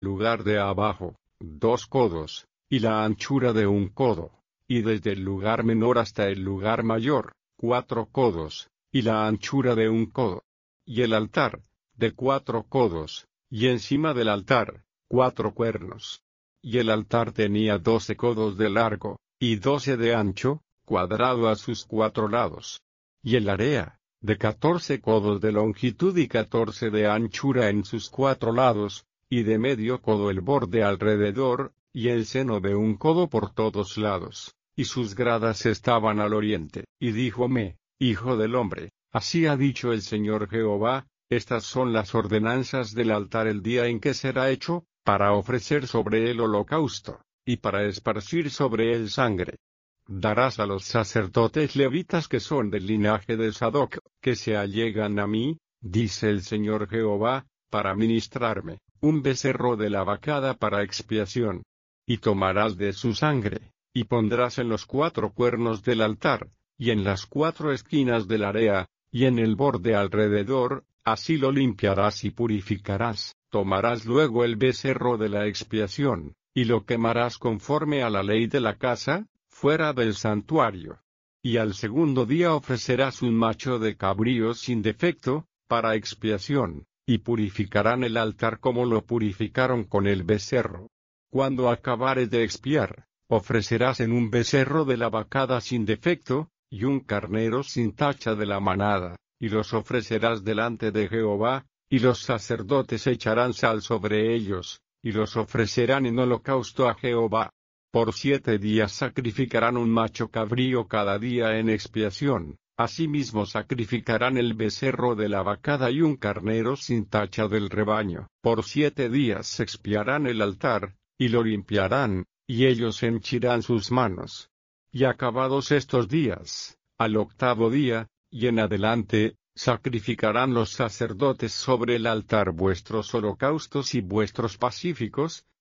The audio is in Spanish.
lugar de abajo, 2 codos, y la anchura de 1 codo, y desde el lugar menor hasta el lugar mayor, 4 codos, y la anchura de 1 codo. Y el altar, de 4 codos, y encima del altar, 4 cuernos. Y el altar tenía 12 codos de largo, y 12 de ancho, cuadrado a sus 4 lados. Y el area, de 14 codos de longitud y 14 de anchura en sus 4 lados, y de medio codo el borde alrededor, y el seno de 1 codo por todos lados, y sus gradas estaban al oriente. Y díjome, hijo del hombre, así ha dicho el Señor Jehová, estas son las ordenanzas del altar el día en que será hecho, para ofrecer sobre él holocausto, y para esparcir sobre él sangre. Darás a los sacerdotes levitas que son del linaje de Sadoc, que se allegan a mí, dice el Señor Jehová, para ministrarme, un becerro de la vacada para expiación. Y tomarás de su sangre, y pondrás en los 4 cuernos del altar, y en las 4 esquinas del area, y en el borde alrededor, así lo limpiarás y purificarás. Tomarás luego el becerro de la expiación, y lo quemarás conforme a la ley de la casa, fuera del santuario. Y al segundo día ofrecerás un macho de cabrío sin defecto, para expiación, y purificarán el altar como lo purificaron con el becerro. Cuando acabares de expiar, ofrecerás en un becerro de la vacada sin defecto, y un carnero sin tacha de la manada, y los ofrecerás delante de Jehová, y los sacerdotes echarán sal sobre ellos, y los ofrecerán en holocausto a Jehová. Por 7 días sacrificarán un macho cabrío cada día en expiación, asimismo sacrificarán el becerro de la vacada y un carnero sin tacha del rebaño. Por 7 días expiarán el altar, y lo limpiarán, y ellos henchirán sus manos. Y acabados estos días, al 8º día, y en adelante, sacrificarán los sacerdotes sobre el altar vuestros holocaustos y vuestros pacíficos,